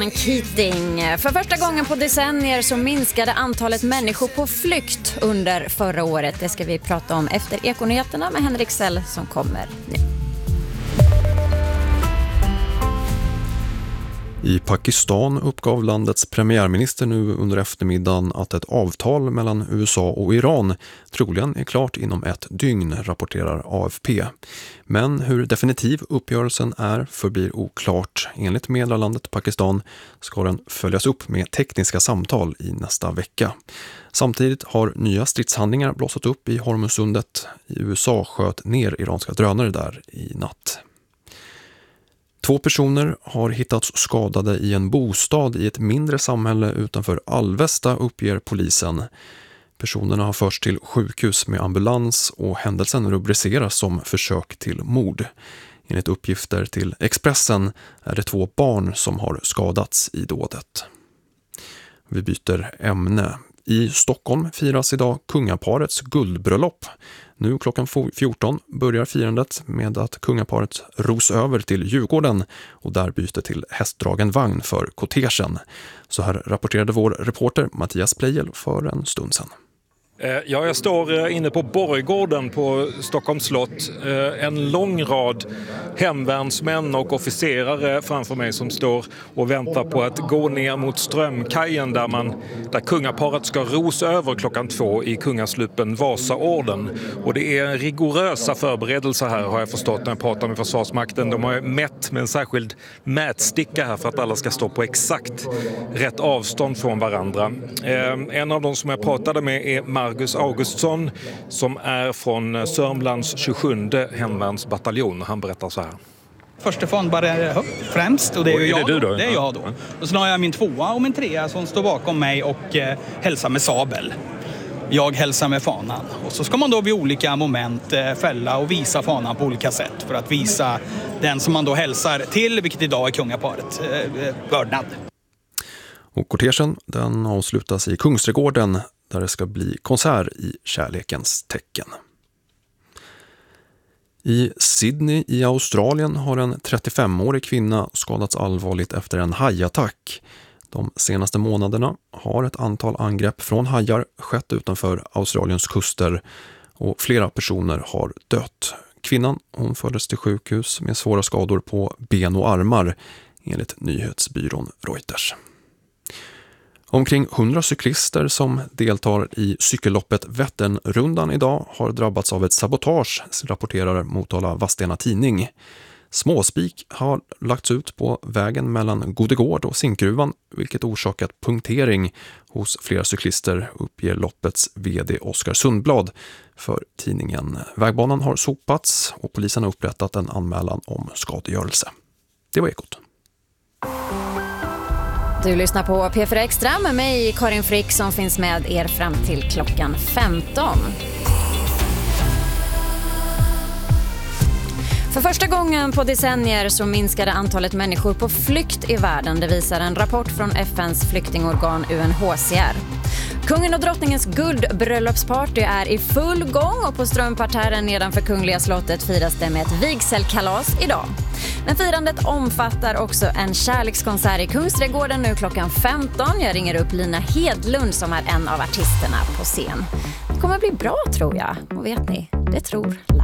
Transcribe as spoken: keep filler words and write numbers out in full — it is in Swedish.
Keating. För första gången på decennier så minskade antalet människor på flykt under förra året. Det ska vi prata om efter Ekonyheterna med Henrik Sell som kommer nu. I Pakistan uppgav landets premiärminister nu under eftermiddagen att ett avtal mellan U S A och Iran troligen är klart inom ett dygn, rapporterar A F P. Men hur definitiv uppgörelsen är förblir oklart. Enligt meddelandet Pakistan ska den följas upp med tekniska samtal i nästa vecka. Samtidigt har nya stridshandlingar blossat upp i Hormuzsundet. U S A sköt ner iranska drönare där i natt. Två personer har hittats skadade i en bostad i ett mindre samhälle utanför Alvesta, uppger polisen. Personerna har förts till sjukhus med ambulans och händelsen rubriceras som försök till mord. Enligt uppgifter till Expressen är det två barn som har skadats i dådet. Vi byter ämne. I Stockholm firas idag kungaparets guldbröllop. Nu klockan fjorton börjar firandet med att kungaparet ros över till Djurgården och där byter till hästdragen vagn för kortegen. Så här rapporterade vår reporter Mattias Pleijel för en stund sedan. Ja, jag står inne på Borggården på Stockholms slott. En lång rad hemvärnsmän och officerare framför mig som står och väntar på att gå ner mot Strömkajen där, man, där kungaparet ska ros över klockan två i kungasluppen Vasaorden. Och det är rigorösa förberedelser här har jag förstått när jag pratar med Försvarsmakten. De har mätt med en särskild mätsticka här för att alla ska stå på exakt rätt avstånd från varandra. En av de som jag pratade med är Margus Augustsson som är från Sörmlands tjugosjunde hemvärnsbataljon. Han berättar så här. Första fan bara högt främst och det är ju är jag det, du då? då. Det är jag då. Och så har jag min tvåa och min trea som står bakom mig och eh, hälsar med sabel. Jag hälsar med fanan. Och så ska man då vid olika moment eh, fälla och visa fanan på olika sätt för att visa den som man då hälsar till, vilket idag är kungaparet, eh, vördnad. Och kortegen den avslutas i Kungsträdgården där det ska bli konsert i kärlekens tecken. I Sydney i Australien har en trettiofemårig kvinna skadats allvarligt efter en hajattack. De senaste månaderna har ett antal angrepp från hajar skett utanför Australiens kuster och flera personer har dött. Kvinnan hon fördes till sjukhus med svåra skador på ben och armar enligt nyhetsbyrån Reuters. Omkring hundra cyklister som deltar i cykelloppet Vätternrundan idag har drabbats av ett sabotage, rapporterar Motala Vadstena Tidning. Småspik har lagts ut på vägen mellan Godegård och Zinkgruvan, vilket orsakat punktering hos flera cyklister, uppger loppets vd Oskar Sundblad för tidningen. Vägbanan har sopats och polisen har upprättat en anmälan om skadegörelse. Det var Ekot. Du lyssnar på P fyra Extra med mig, Karin Frick, som finns med er fram till klockan femton. För första gången på decennier så minskade antalet människor på flykt i världen. Det visar en rapport från F N:s flyktingorgan U N H C R. Kungen och drottningens guldbröllopsparty är i full gång och på Strömparterren nedanför Kungliga slottet firas det med ett vigselkalas idag. Men firandet omfattar också en kärlekskonsert i Kungsträdgården nu klockan femton. Jag ringer upp Lina Hedlund som är en av artisterna på scen. Det kommer bli bra tror jag. Och vet ni, det tror